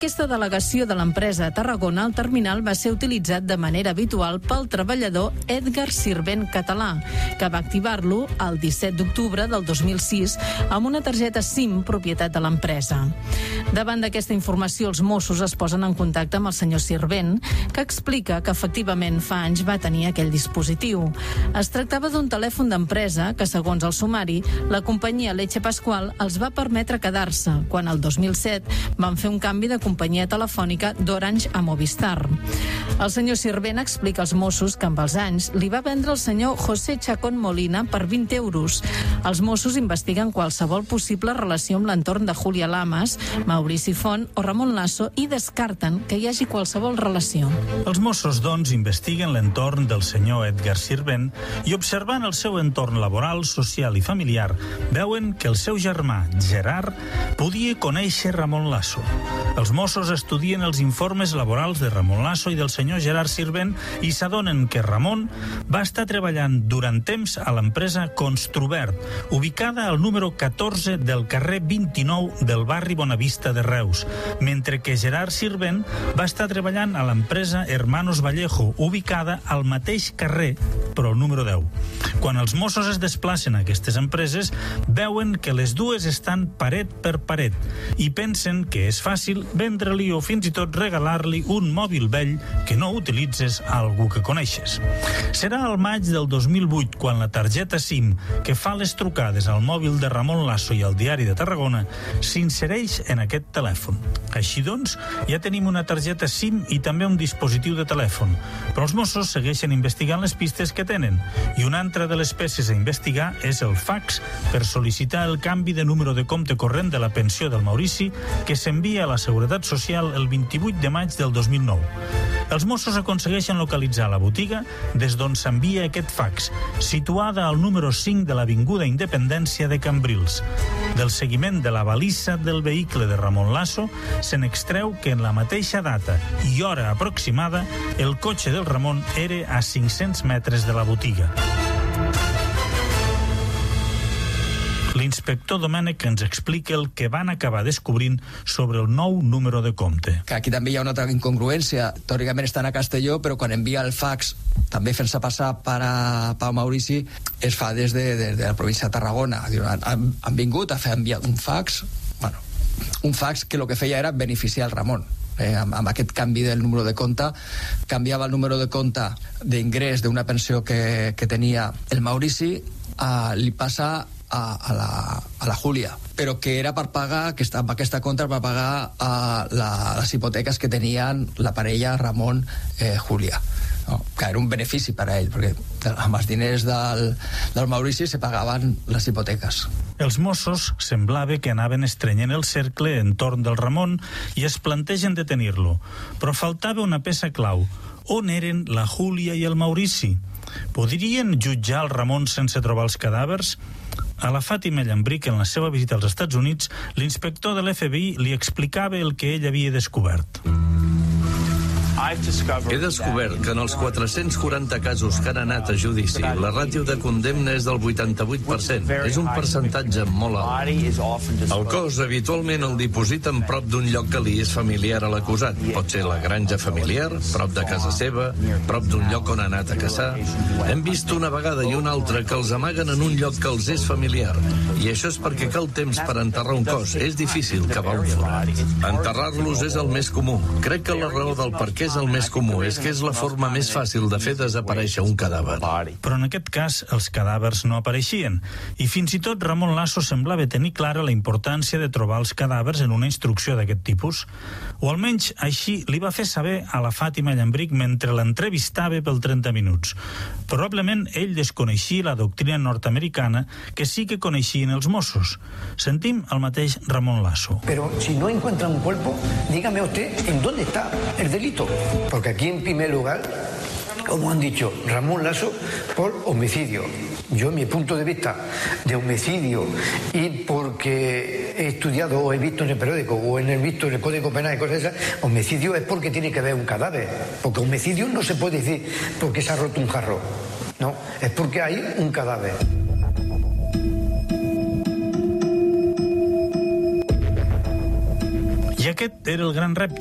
Aquesta delegació de l'empresa a Tarragona al terminal va ser utilitzat de manera habitual pel treballador Edgar Sirvent català, que va activar-lo el 17 d'octubre del 2006 amb una targeta SIM propietat de l'empresa. Davant d'aquesta informació, els Mossos es posen en contacte amb el senyor Sirvent, que explica que efectivament fa anys va tenir aquell dispositiu. Es tractava d'un telèfon d'empresa que, segons el sumari, la companyia Leche Pascual els va permetre quedar-se, quan el 2007 van fer un canvi de companyia telefònica d'Orange a Movistar. El senyor Sirvent explica als Mossos que amb els anys li va vendre el senyor José Chacón Molina per 20 euros. Els Mossos investiguen qualsevol possible relació amb l'entorn de Julia Lamas, Maurici Font o Ramon Lasso i descarten que hi hagi qualsevol relació. Els Mossos, doncs, investiguen l'entorn del senyor Edgar Sirvent i, observant el seu entorn laboral, social i familiar, veuen que el seu germà, Gerard, podia conèixer Ramon Lasso. Els Mossos estudien els informes laborals de Ramon Lasso i del senyor Gerard Sirvent i s'adonen que Ramon va estar treballant durant temps a l'empresa Construvert, ubicada al número 14 del carrer 29 del barri Bonavista de Reus, mentre que Gerard Sirvent va estar treballant a l'empresa Hermanos Vallejo, ubicada al mateix carrer, però al número 10. Quan els Mossos es desplacen a aquestes empreses, veuen que les dues estan paret per paret i pensen que és fàcil vendre-li o fins i tot regalar-li un mòbil vell que no utilitzes a algú que coneixes. Serà al maig del 2008 quan la targeta SIM que fa les trucades al mòbil de Ramon Lasso i al Diari de Tarragona s'insereix en aquest telèfon. Així doncs, ja tenim una targeta SIM i també un dispositiu de telèfon, però els Mossos segueixen investigant les pistes que tenen i una altra de les peces a investigar és el fax per sol·licitar el canvi de número de compte corrent de la pensió del Maurici que s'envia a la Seguretat Social el 28 de maig del 2009. Els Mossos aconsegueixen localitzar la botiga des d'on s'envia aquest fax, situada al número 5 de l'Avinguda Independència de Cambrils. Del seguiment de la balissa del vehicle de Ramon Lasso se n'extreu que en la mateixa data i hora aproximada el cotxe del Ramon era a 500 metres de la botiga. L'inspector Domènech ens explica el que van acabar descobrint sobre el nou número de compte. Que aquí també hi ha una altra incongruència. Teòricament estan a Castelló, però quan envia el fax, també fent-se passar per Pau Maurici, es fa des de la província de Tarragona. Han vingut a fer enviar un fax, un fax que el que feia era beneficiar el Ramon. Amb aquest canvi del número de compte, canviava el número de compte d'ingrés d'una pensió que tenia el Maurici, li passa a la Júlia, però que era per pagar, que amb aquesta compte per pagar les hipoteques que tenien la parella Ramon-Júlia. No? Que era un benefici per a ell, perquè amb els diners del Maurici se pagaven les hipoteques. Els Mossos semblava que anaven estrenyent el cercle entorn del Ramon i es plantegen detenir-lo, però faltava una peça clau. On eren la Júlia i el Maurici? Podrien jutjar el Ramon sense trobar els cadàvers? A la Fàtima Llambric, en la seva visita als Estats Units, l'inspector de l'FBI li explicava el que ell havia descobert. He descobert que en els 440 casos que han anat a judici, la ràtio de condemna és del 88%. És un percentatge molt alt. El cos habitualment el dipositen prop d'un lloc que li és familiar a l'acusat. Pot ser la granja familiar, prop de casa seva, prop d'un lloc on ha anat a caçar. Hem vist una vegada i una altra que els amaguen en un lloc que els és familiar. I això és perquè cal temps per enterrar un cos. És difícil cavar un forat. Enterrar-los és el més comú. Crec que la raó del per què és el més comú, és que és la forma més fàcil de fer desaparèixer un cadàver. Però en aquest cas els cadàvers no apareixien i fins i tot Ramon Lasso semblava tenir clara la importància de trobar els cadàvers en una instrucció d'aquest tipus, o almenys així li va fer saber a la Fàtima Llambric mentre l'entrevistava pel 30 minuts. Probablement ell desconeixia la doctrina nord-americana que sí que coneixien els Mossos. Sentim el mateix Ramon Lasso. Pero si no encuentran un cuerpo, dígame usted en dónde está el delito. Porque aquí en primer lugar, como han dicho, Ramón Lasso por homicidio. Yo, en mi punto de vista de homicidio, y porque he estudiado o he visto en el periódico o visto en el Código Penal y cosas esas, homicidio es porque tiene que haber un cadáver. Porque homicidio no se puede decir porque se ha roto un jarro. No, es porque hay un cadáver. I aquest era el gran repte.